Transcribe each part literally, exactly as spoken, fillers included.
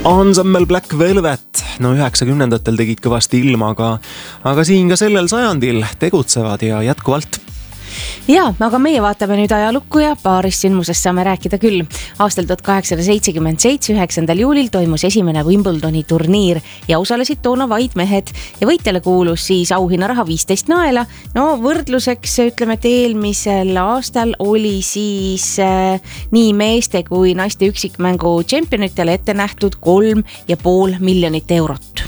Ensemble Black Velvet, no üheksakümnendatel tegid kõvasti ilma, aga, aga siin ka sellel sajandil tegutsevad ja jätkuvalt. Ja, aga meie vaatame nüüd ajalukku ja paarist sündmusest saame rääkida küll. Aastal tuhat kaheksasada seitsekümmend seitse üheksandal juulil toimus esimene Wimbledoni turniir ja osalesid toona vaid mehed ja võitjale kuulus siis auhinnaraha viisteist naela. No võrdluseks ütleme, et eelmisel aastal oli siis äh, nii meeste kui naiste üksikmängu tšempionitele ette nähtud kolm ja pool miljonit eurot.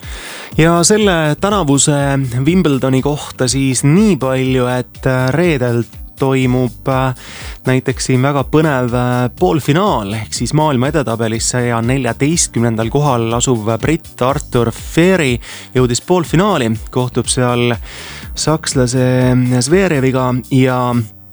Ja selle tänavuse Wimbledoni kohta siis nii palju, et reedel toimub näiteks siin väga põnev poolfinaal, ehk siis maailma edetabelis ja neljateistkümnendal kohal asuv britt Arthur Feri jõudis poolfinaali, kohtub seal sakslase Zvereviga ja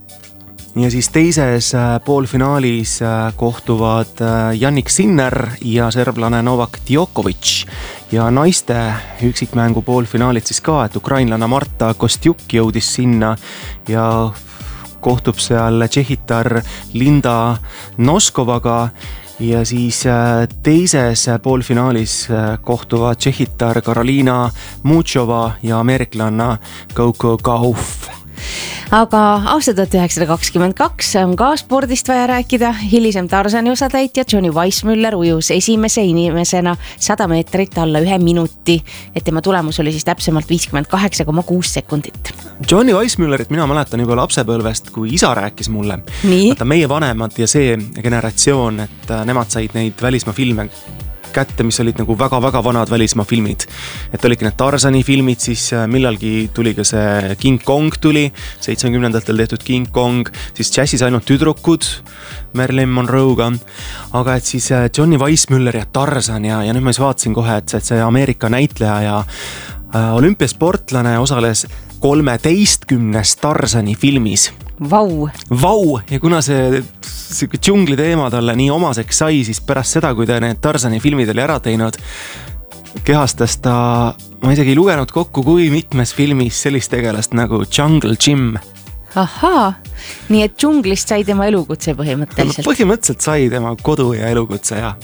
Ja siis teises poolfinaalis kohtuvad Jannik Sinner ja serblane Novak Djokovic ja naiste üksikmängu poolfinaalit siis ka, et ukrainlane Marta Kostjuk jõudis sinna ja kohtub seal tšehhitar Linda Noskovaga ja siis teises poolfinaalis kohtuvad tšehhitar Karolina Muchova ja ameeriklanna Coco Gauff. Aga aasta tuhat üheksasada kakskümmend kaks on ka spordist vaja rääkida. Hilisem Tarzani osatäitja Johnny Weissmuller ujus esimese inimesena sada meetrit alla ühe minuti, et tema tulemus oli siis täpsemalt viiskümmend kaheksa koma kuus sekundit. Johnny Weissmüllerit mina mäletan juba lapsepõlvest, kui isa rääkis mulle. Vaata, meie vanemad ja see generatsioon, et nemad said neid välismaa filme kätte, mis olid nagu väga-väga vanad välismaa filmid. Et olidki need Tarzani filmid, siis millalgi tuli ka see King Kong tuli, seitsmekümnendatel tehtud King Kong, siis džässis ainult tüdrukud Marilyn Monroe'ga, aga et siis Johnny Weissmuller ja Tarzan ja, ja nüüd ma siis vaatasin kohe, et see Ameerika näitleja ja äh, olümpiasportlane osales kolmeteistkümnes Tarzani filmis. Vau! Vau! Ja kuna see, see džungli teema talle nii omaseks sai, siis pärast seda, kui ta need Tarzani filmid oli ära teinud, kehastas ta, ma isegi ei lugenud kokku, kui mitmes filmis sellist tegelast nagu Jungle Jim. Ahaa, nii et džunglist sai tema elukutse põhimõtteliselt. Põhimõtteliselt sai tema kodu ja elukutse, jah.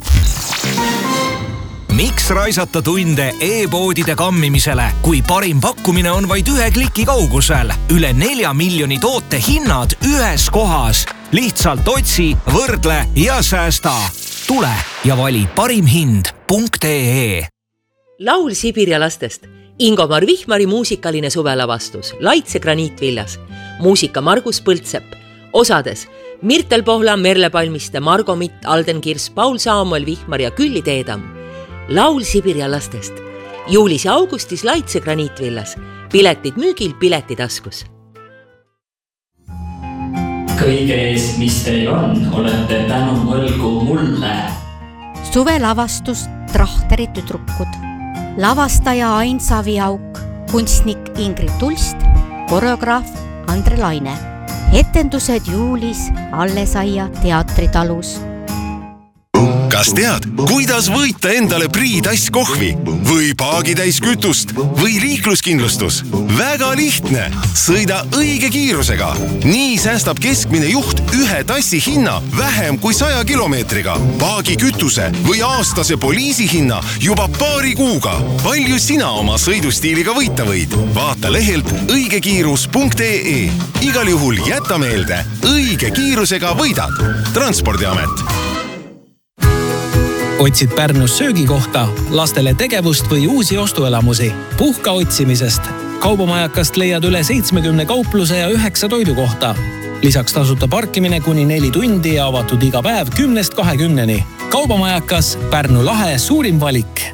Miks raisata tunde e-poodide kammimisele, kui parim pakkumine on vaid ühe kliki kaugusel? Üle nelja miljoni toote hinnad ühes kohas. Lihtsalt otsi, võrdle ja säästa. Tule ja vali parim hind punkt ee. Laul Sibirja lastest. Ingomar Vihmari muusikaline suvelavastus. Laitse graniitviljas. Muusika Margus Põltsepp. Osades Mirtel Pohla, Merle Palmiste, Margo Mitt, Alden Kirs, Paul Saamuel Vihmar ja Külli Teedam. Laul Sibirja lastest. Juulis ja augustis Laitse graniitvillas. Piletid müügil, piletitaskus. Kõige eest, mis teil on, olete tänu mõlgu mulle. Suvelavastus Trahteri tüdrukud. Lavastaja Ain Saviauk, kunstnik Ingrid Tulst, koreograaf Andre Laine. Etendused juulis Allesaia teatritalus. Kas tead, kuidas võita endale Priidass kohvi või paagitäis kütust või liikluskindlustus? Väga lihtne! Sõida õige kiirusega. Nii säästab keskmine juht ühe tassi hinna vähem kui saja kilomeetriga. Paagi kütuse või aastase poliisi hinna juba paari kuuga. Palju sina oma sõidustiiliga võita võid? Vaata lehelt õigekiirus punkt ee. Igal juhul jäta meelde, õige kiirusega võidad. Transpordiamet. Otsid Pärnus söögikohta, lastele tegevust või uusi ostuelamusi. Puhka otsimisest. Kaubamajakast leiad üle seitsmekümne kaupluse ja üheksa toidukohta. Lisaks tasuta parkimine kuni neli tundi ja avatud iga päev kümnest kahekümneni. Kaubamajakas, Pärnu lahe suurim valik.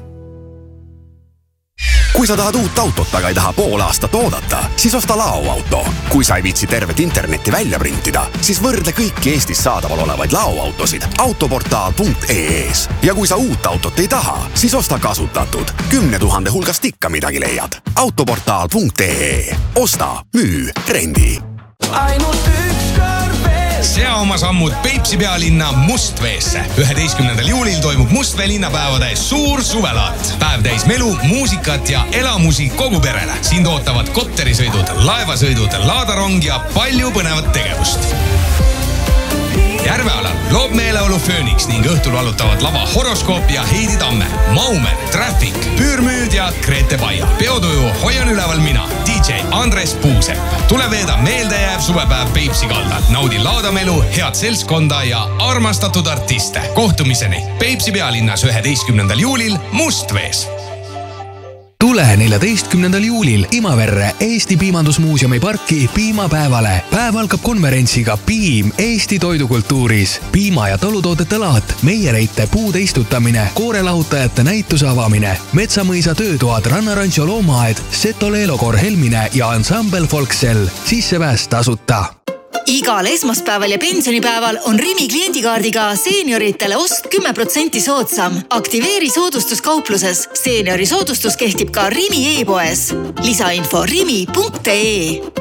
Kui sa tahad uut autot, aga ei taha pool aastat oodata, siis osta laoauto. Kui sa ei viitsi tervet internetti välja printida, siis võrdle kõiki Eestis saadaval olevaid laoautosid autoportaal punkt ee-s. Ja kui sa uut autot ei taha, siis osta kasutatud. Kümne tuhande hulgast ikka midagi leiad. autoportaal punkt ee. Osta, müü, rendi. Ainult üks kord veel. Sea oma sammud Peipsi pealinna Mustveesse. üheteistkümnendal juulil toimub Mustvee linnapäevade suur suvelaat. Päev täis melu, muusikat ja elamusi kogu perele. Sind ootavad kotterisõidud, laevasõidud, laadarong ja palju põnevat tegevust. Järvealal loob meeleolu Phoenix ning õhtul valutavad lava Horoskoop ja Heidi Tamme. Maumer, Traffic, Püürmüüd ja Grete Baia. Peotuju hoian üleval mina, D J Andres Puusepp. Tule veeda meeldejääv suvepäev Peipsi kaldal. Naudi laadamelu, head seltskonda ja armastatud artiste. Kohtumiseni Peipsi pealinnas üheteistkümnendal juulil Mustvees. Tule neljateistkümnendal juulil Imaverre Eesti Piimandusmuuseumi parki piimapäevale. Päev algab konverentsiga Piim Eesti toidukultuuris. Piima- ja talutoodete laat, meiereite puude istutamine, koorelahutajate näituse avamine, Metsamõisa töötoad, Rannarantsio loomaaed, Seto Leelokor Helmine ja ansambel Folksel. Sissepääs tasuta. Igal esmaspäeval ja pensionipäeval on Rimi kliendikaardiga seenioritele ost kümme protsenti soodsam. Aktiveeri soodustus kaupluses. Seeniori soodustus kehtib ka Rimi e-poes. Lisainfo rimi punkt ee.